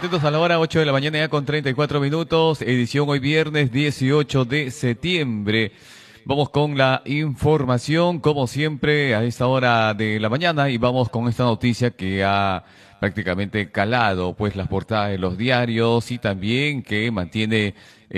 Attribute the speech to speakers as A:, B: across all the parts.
A: atentos a la hora 8 de la mañana ya con 34 minutos, edición hoy viernes 18 de septiembre. Vamos con la información, como siempre, a esta hora de la mañana, y vamos con esta noticia que ha prácticamente calado pues las portadas de los diarios y también que mantiene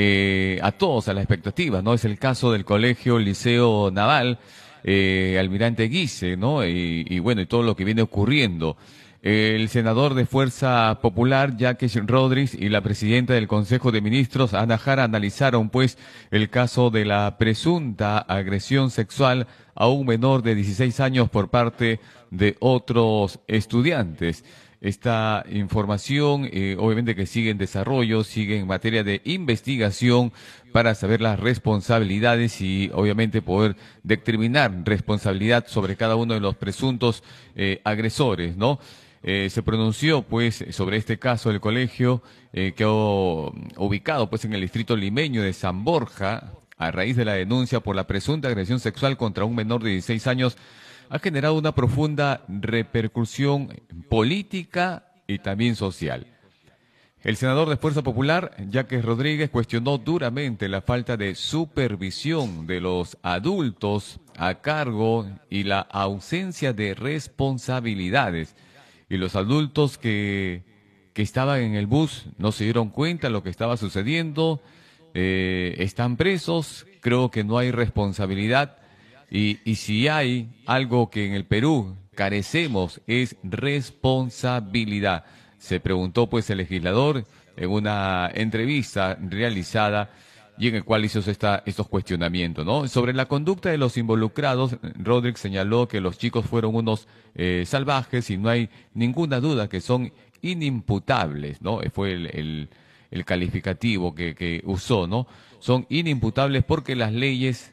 A: a todos a la expectativa, ¿no? Es el caso del Colegio Liceo Naval, Almirante Guise, ¿no? Y bueno, y todo lo que viene ocurriendo. El senador de Fuerza Popular, Jacques Rodríguez, y la presidenta del Consejo de Ministros, Ana Jara, analizaron pues el caso de la presunta agresión sexual a un menor de 16 años por parte de otros estudiantes. Esta información, obviamente que sigue en desarrollo, sigue en materia de investigación para saber las responsabilidades y obviamente poder determinar responsabilidad sobre cada uno de los presuntos agresores, ¿no? Se pronunció pues sobre este caso del colegio quedó ubicado pues en el distrito limeño de San Borja a raíz de la denuncia por la presunta agresión sexual contra un menor de 16 años. Ha generado una profunda repercusión política y también social. El senador de Fuerza Popular, Jacques Rodríguez, cuestionó duramente la falta de supervisión de los adultos a cargo y la ausencia de responsabilidades. Y los adultos que estaban en el bus no se dieron cuenta de lo que estaba sucediendo, están presos, creo que no hay responsabilidad. Y si hay algo que en el Perú carecemos es responsabilidad. Se preguntó pues el legislador en una entrevista realizada y en el cual hizo estos cuestionamientos, ¿no? Sobre la conducta de los involucrados, Rodríguez señaló que los chicos fueron unos salvajes y no hay ninguna duda que son inimputables, ¿no? Fue el calificativo que usó, ¿no? Son inimputables porque las leyes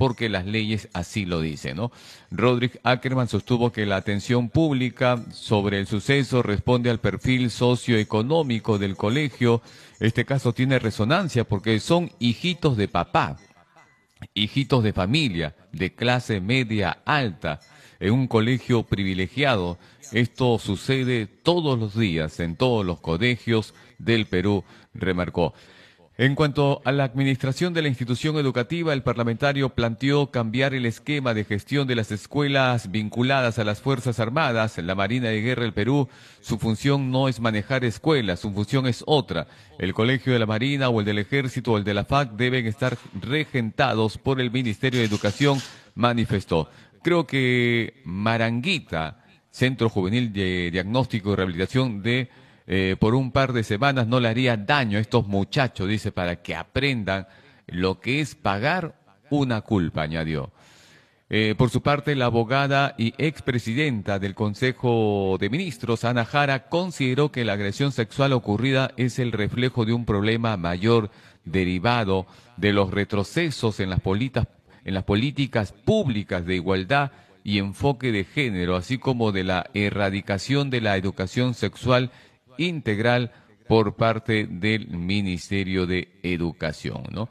A: así lo dicen, ¿no? Rodríguez Ackerman sostuvo que la atención pública sobre el suceso responde al perfil socioeconómico del colegio. Este caso tiene resonancia porque son hijitos de papá, hijitos de familia, de clase media alta, en un colegio privilegiado. Esto sucede todos los días en todos los colegios del Perú, remarcó. En cuanto a la administración de la institución educativa, el parlamentario planteó cambiar el esquema de gestión de las escuelas vinculadas a las Fuerzas Armadas, la Marina de Guerra del Perú. Su función no es manejar escuelas, su función es otra. El Colegio de la Marina o el del Ejército o el de la FAC deben estar regentados por el Ministerio de Educación, manifestó. Creo que Maranguita, Centro Juvenil de Diagnóstico y Rehabilitación por un par de semanas no le haría daño a estos muchachos, dice, para que aprendan lo que es pagar una culpa, añadió. Por su parte, la abogada y expresidenta del Consejo de Ministros, Ana Jara, consideró que la agresión sexual ocurrida es el reflejo de un problema mayor derivado de los retrocesos en las políticas públicas de igualdad y enfoque de género, así como de la erradicación de la educación sexual integral por parte del Ministerio de Educación, ¿no?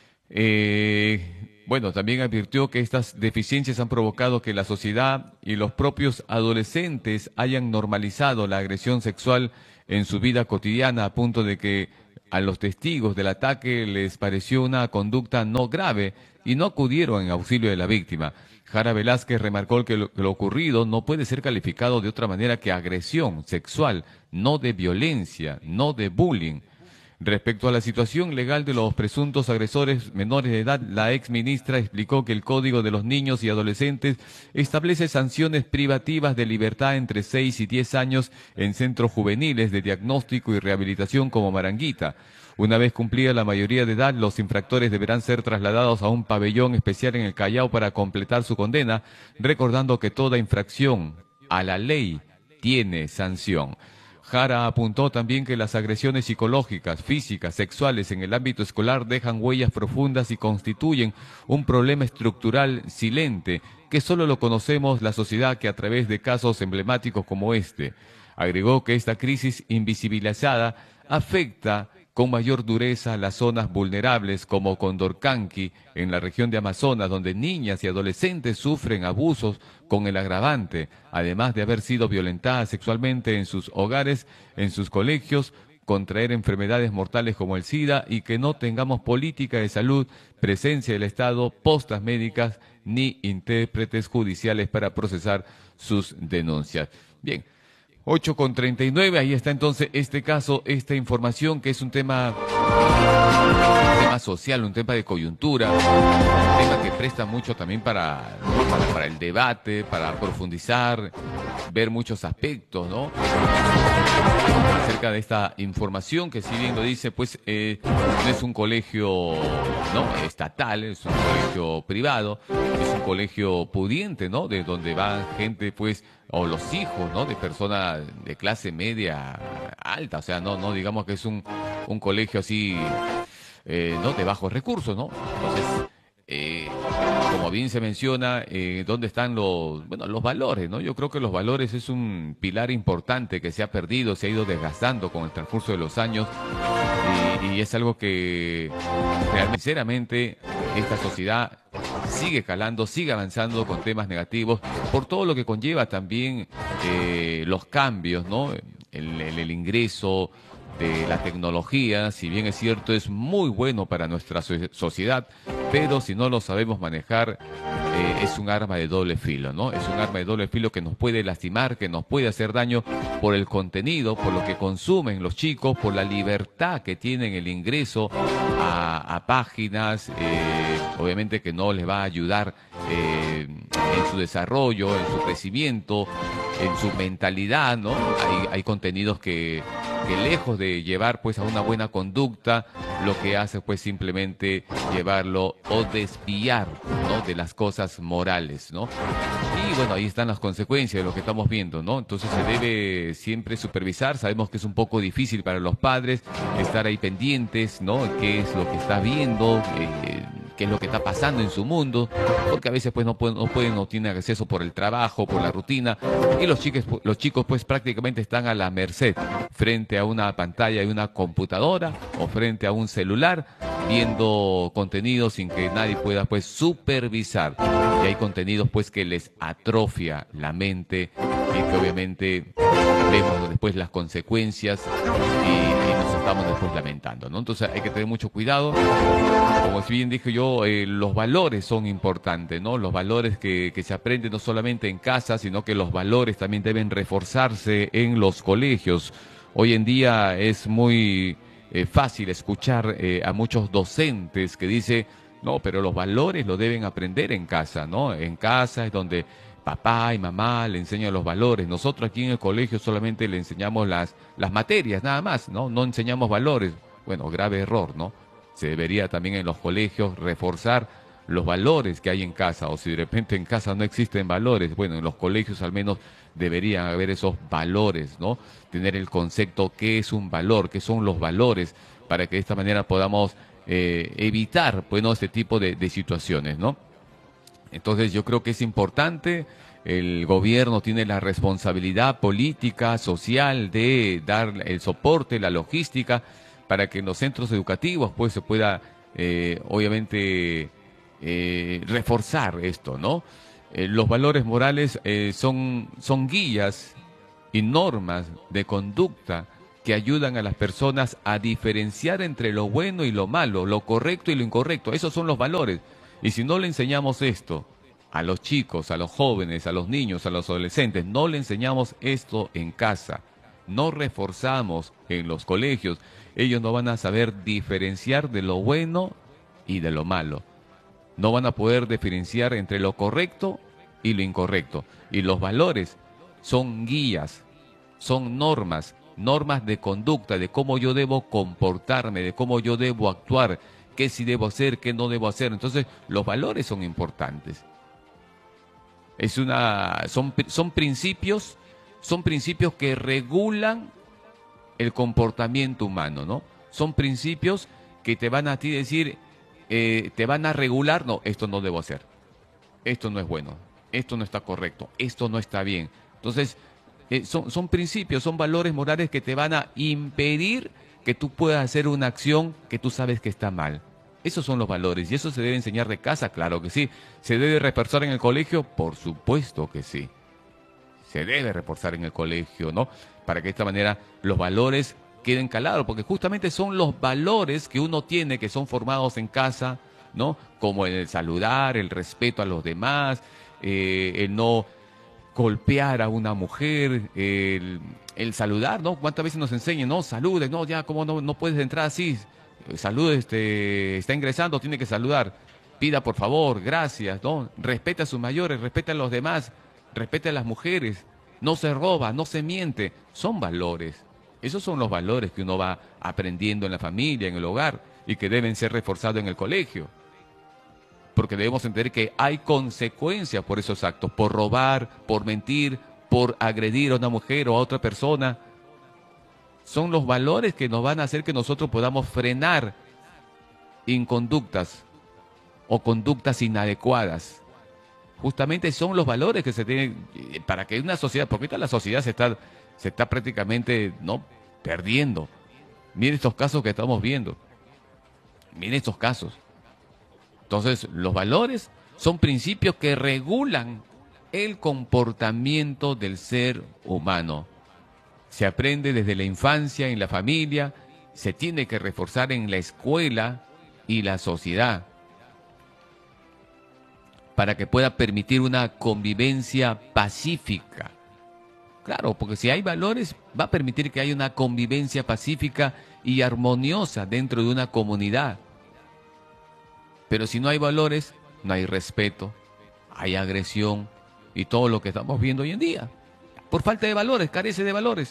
A: Bueno, también advirtió que estas deficiencias han provocado que la sociedad y los propios adolescentes hayan normalizado la agresión sexual en su vida cotidiana, a punto de que a los testigos del ataque les pareció una conducta no grave y no acudieron en auxilio de la víctima. Jara Velázquez remarcó que lo ocurrido no puede ser calificado de otra manera que agresión sexual, no de violencia, no de bullying. Respecto a la situación legal de los presuntos agresores menores de edad, la exministra explicó que el Código de los Niños y Adolescentes establece sanciones privativas de libertad entre 6 y 10 años en centros juveniles de diagnóstico y rehabilitación como Maranguita. Una vez cumplida la mayoría de edad, los infractores deberán ser trasladados a un pabellón especial en el Callao para completar su condena, recordando que toda infracción a la ley tiene sanción. Jara apuntó también que las agresiones psicológicas, físicas, sexuales en el ámbito escolar dejan huellas profundas y constituyen un problema estructural silente que solo lo conocemos la sociedad que a través de casos emblemáticos como este. Agregó que esta crisis invisibilizada afecta con mayor dureza las zonas vulnerables como Condorcanqui, en la región de Amazonas, donde niñas y adolescentes sufren abusos con el agravante, además de haber sido violentadas sexualmente en sus hogares, en sus colegios, contraer enfermedades mortales como el SIDA y que no tengamos política de salud, presencia del Estado, postas médicas ni intérpretes judiciales para procesar sus denuncias. Bien. 8:39, ahí está entonces este caso, esta información que es un tema social, un tema de coyuntura, un tema que presta mucho también para el debate, para profundizar, ver muchos aspectos, ¿no? Acerca de esta información que si bien lo dice, pues no es un colegio, ¿no?, estatal, es un colegio privado, es un colegio pudiente, ¿no?, de donde va gente, pues, o los hijos, ¿no?, de personas de clase media alta, o sea, no digamos que es un colegio así, ¿no?, de bajos recursos, ¿no? Entonces, como bien se menciona, ¿dónde están los valores, ¿no? Yo creo que los valores es un pilar importante que se ha perdido, se ha ido desgastando con el transcurso de los años y es algo que realmente, sinceramente, esta sociedad sigue calando, sigue avanzando con temas negativos, por todo lo que conlleva también los cambios, ¿no? El ingreso de la tecnología, si bien es cierto, es muy bueno para nuestra sociedad, pero si no lo sabemos manejar, es un arma de doble filo, ¿no? Es un arma de doble filo que nos puede lastimar, que nos puede hacer daño por el contenido, por lo que consumen los chicos, por la libertad que tienen el ingreso a páginas, obviamente que no les va a ayudar en su desarrollo, en su crecimiento, en su mentalidad, ¿no? Hay contenidos que lejos de llevar pues a una buena conducta, lo que hace pues simplemente llevarlo o desviar, ¿no?, de las cosas morales, ¿no? Y bueno, ahí están las consecuencias de lo que estamos viendo, ¿no? Entonces se debe siempre supervisar, sabemos que es un poco difícil para los padres estar ahí pendientes, ¿no?, qué es lo que está viendo, qué es lo que está pasando en su mundo, porque a veces pues no tienen acceso por el trabajo, por la rutina, y los chicos pues prácticamente están a la merced frente a una pantalla de una computadora o frente a un celular, viendo contenidos sin que nadie pueda pues supervisar. Y hay contenidos pues que les atrofia la mente y que obviamente vemos después las consecuencias y nos estamos después lamentando, ¿no? Entonces hay que tener mucho cuidado. Como bien dije yo, los valores son importantes, ¿no? Los valores que se aprenden no solamente en casa, sino que los valores también deben reforzarse en los colegios. Hoy en día es muy fácil escuchar a muchos docentes que dicen, no, pero los valores lo deben aprender en casa, ¿no? En casa es donde papá y mamá le enseñan los valores. Nosotros aquí en el colegio solamente le enseñamos las materias, nada más, ¿no? No enseñamos valores. Bueno, grave error, ¿no? Se debería también en los colegios reforzar los valores que hay en casa, o si de repente en casa no existen valores, bueno, en los colegios al menos deberían haber esos valores, ¿no? Tener el concepto qué es un valor, qué son los valores, para que de esta manera podamos evitar, bueno, este tipo de situaciones, ¿no? Entonces yo creo que es importante, el gobierno tiene la responsabilidad política, social, de dar el soporte, la logística, para que en los centros educativos pues se pueda, obviamente, reforzar esto, ¿no? Los valores morales son guías y normas de conducta que ayudan a las personas a diferenciar entre lo bueno y lo malo, lo correcto y lo incorrecto. Esos son los valores. Y si no le enseñamos esto a los chicos, a los jóvenes, a los niños, a los adolescentes, no le enseñamos esto en casa, no reforzamos en los colegios, ellos no van a saber diferenciar de lo bueno y de lo malo. No van a poder diferenciar entre lo correcto y lo incorrecto. Y los valores son guías, son normas de conducta, de cómo yo debo comportarme, de cómo yo debo actuar, qué sí debo hacer, qué no debo hacer. Entonces, los valores son importantes. Son principios que regulan el comportamiento humano, ¿no? Son principios que te van a ti decir, te van a regular, no, esto no debo hacer, esto no es bueno, esto no está correcto, esto no está bien. Entonces, son principios, son valores morales que te van a impedir que tú puedas hacer una acción que tú sabes que está mal. Esos son los valores y eso se debe enseñar de casa, claro que sí. ¿Se debe reforzar en el colegio? Por supuesto que sí. Se debe reforzar en el colegio, ¿no? Para que de esta manera los valores queden claros, porque justamente son los valores que uno tiene, que son formados en casa, ¿no? Como el saludar, el respeto a los demás, el no golpear a una mujer, el saludar, ¿no? ¿Cuántas veces nos enseñan, no? Salude, no, ya, ¿cómo no puedes entrar así? Salude, está ingresando, tiene que saludar. Pida por favor, gracias, ¿no? Respeta a sus mayores, respeta a los demás, respeta a las mujeres, no se roba, no se miente. Son valores. Esos son los valores que uno va aprendiendo en la familia, en el hogar, y que deben ser reforzados en el colegio. Porque debemos entender que hay consecuencias por esos actos, por robar, por mentir, por agredir a una mujer o a otra persona. Son los valores que nos van a hacer que nosotros podamos frenar inconductas o conductas inadecuadas. Justamente son los valores que se tienen para que una sociedad, porque ahorita la sociedad se está prácticamente, ¿no?, perdiendo. Miren estos casos que estamos viendo. Miren estos casos. Entonces, los valores son principios que regulan el comportamiento del ser humano. Se aprende desde la infancia, en la familia, se tiene que reforzar en la escuela y la sociedad para que pueda permitir una convivencia pacífica. Claro, porque si hay valores, va a permitir que haya una convivencia pacífica y armoniosa dentro de una comunidad. Pero si no hay valores, no hay respeto, hay agresión y todo lo que estamos viendo hoy en día. Por falta de valores, carece de valores.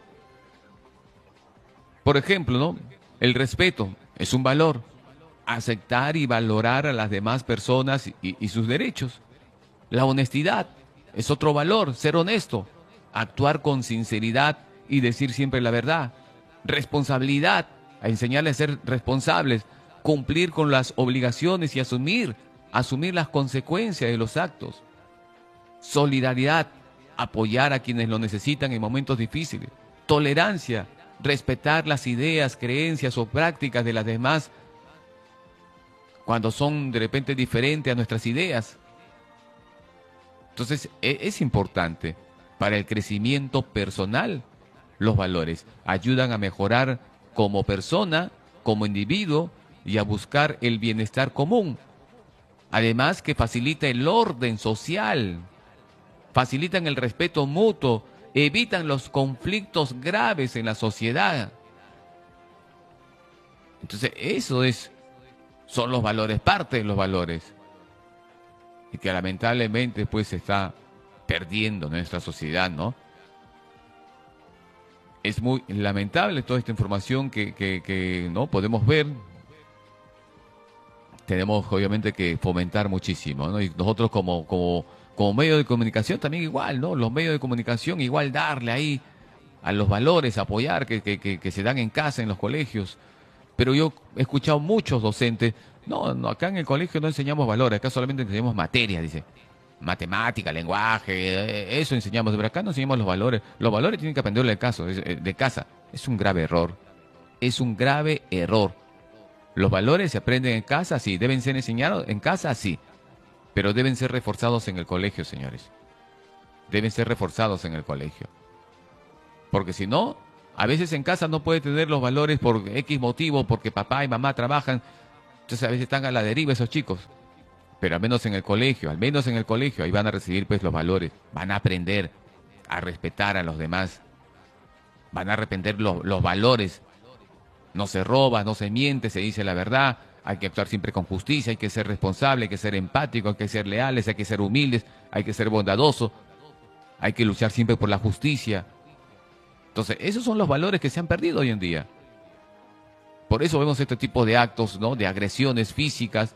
A: Por ejemplo, ¿no?, el respeto es un valor. Aceptar y valorar a las demás personas y sus derechos. La honestidad es otro valor, ser honesto, actuar con sinceridad y decir siempre la verdad. Responsabilidad, a enseñarles a ser responsables, cumplir con las obligaciones y asumir las consecuencias de los actos. Solidaridad, apoyar a quienes lo necesitan en momentos difíciles. Tolerancia, respetar las ideas, creencias o prácticas de las demás cuando son de repente diferentes a nuestras ideas. Entonces, es importante para el crecimiento personal. Los valores ayudan a mejorar como persona, como individuo y a buscar el bienestar común. Además que facilita el orden social, facilitan el respeto mutuo, evitan los conflictos graves en la sociedad. Entonces, son los valores, parte de los valores, y que lamentablemente pues se está perdiendo en nuestra sociedad, ¿no? Es muy lamentable toda esta información que no podemos ver. Tenemos obviamente que fomentar muchísimo, ¿no? Y nosotros como medio de comunicación también igual, ¿no? Los medios de comunicación igual darle ahí a los valores, apoyar que se dan en casa, en los colegios. Pero yo he escuchado muchos docentes, no, acá en el colegio no enseñamos valores, acá solamente enseñamos materia, dice. Matemática, lenguaje, eso enseñamos, pero acá no enseñamos los valores. Los valores tienen que aprenderlo de casa. Es un grave error. Es un grave error. Los valores se aprenden en casa, sí. Deben ser enseñados en casa, sí. Pero deben ser reforzados en el colegio, señores. Deben ser reforzados en el colegio. Porque si no, a veces en casa no puede tener los valores por X motivo, porque papá y mamá trabajan. Entonces a veces están a la deriva esos chicos. Pero al menos en el colegio, ahí van a recibir pues los valores. Van a aprender a respetar a los demás. Van a aprender los valores. No se roba, no se miente, se dice la verdad. Hay que actuar siempre con justicia, hay que ser responsable, hay que ser empático, hay que ser leales, hay que ser humildes, hay que ser bondadoso. Hay que luchar siempre por la justicia. Entonces, esos son los valores que se han perdido hoy en día. Por eso vemos este tipo de actos, ¿no?, de agresiones físicas.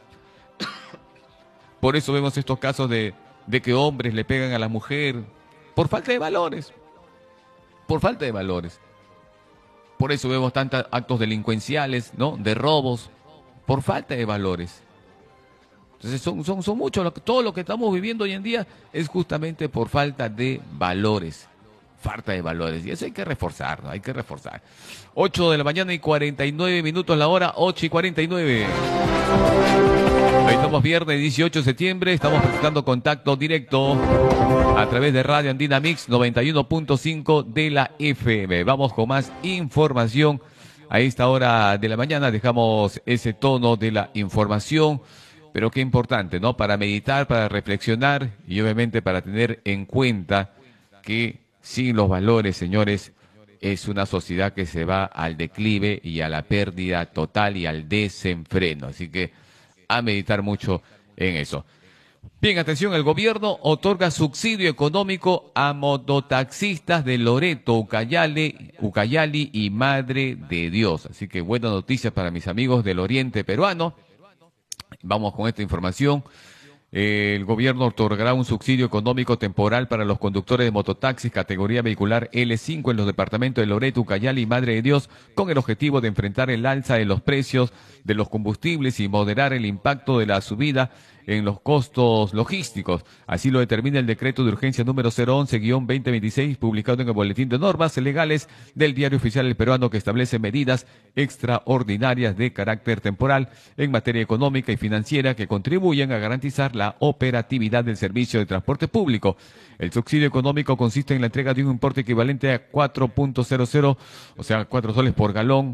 A: Por eso vemos estos casos de que hombres le pegan a la mujer por falta de valores. Por falta de valores. Por eso vemos tantos actos delincuenciales, ¿no?, de robos, por falta de valores. Entonces son muchos, todo lo que estamos viviendo hoy en día es justamente por falta de valores. Falta de valores. Y eso hay que reforzar, ¿no? Hay que reforzar. 8 de la mañana y 49 minutos la hora, 8:49. Hoy estamos viernes 18 de septiembre, estamos presentando Contacto Directo a través de Radio Andina Mix 91.5 de la FM. Vamos con más información a esta hora de la mañana. Dejamos ese tono de la información, pero qué importante, ¿no? Para meditar, para reflexionar y obviamente para tener en cuenta que sin los valores, señores, es una sociedad que se va al declive y a la pérdida total y al desenfreno. Así que a meditar mucho en eso. Bien, atención, el gobierno otorga subsidio económico a mototaxistas de Loreto, Ucayali y Madre de Dios. Así que buena noticia para mis amigos del oriente peruano. Vamos con esta información. El gobierno otorgará un subsidio económico temporal para los conductores de mototaxis categoría vehicular L5 en los departamentos de Loreto, Ucayali y Madre de Dios, con el objetivo de enfrentar el alza de los precios de los combustibles y moderar el impacto de la subida en los costos logísticos. Así lo determina el decreto de urgencia número 011-2026, publicado en el Boletín de Normas Legales del Diario Oficial El Peruano, que establece medidas extraordinarias de carácter temporal en materia económica y financiera que contribuyen a garantizar la operatividad del servicio de transporte público. El subsidio económico consiste en la entrega de un importe equivalente a 4.00, o sea, 4 soles por galón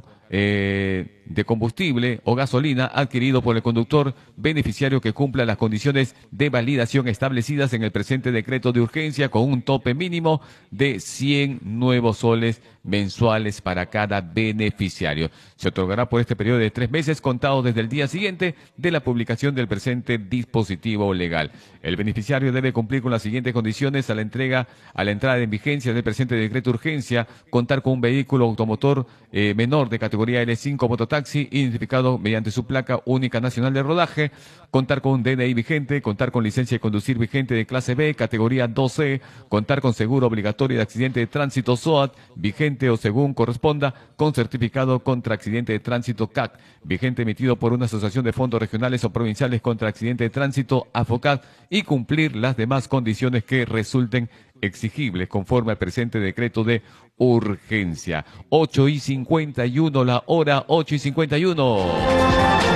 A: de combustible o gasolina adquirido por el conductor beneficiario que cumpla las condiciones de validación establecidas en el presente decreto de urgencia, con un tope mínimo de 100 nuevos soles mensuales para cada beneficiario. Se otorgará por este periodo de 3 meses contados desde el día siguiente de la publicación del presente dispositivo legal. El beneficiario debe cumplir con las siguientes condiciones a la entrada en vigencia del presente decreto de urgencia: contar con un vehículo automotor menor de categoría L5 mototaxi identificado mediante su placa única nacional de rodaje, contar con un DNI vigente, contar con licencia de conducir vigente de clase B, categoría 2C, contar con seguro obligatorio de accidente de tránsito SOAT, vigente o según corresponda, con certificado contra accidente de tránsito CAC, vigente emitido por una asociación de fondos regionales o provinciales contra accidente de tránsito AFOCAT, y cumplir las demás condiciones que resulten exigibles conforme al presente decreto de urgencia. 8:51 la hora, 8:51.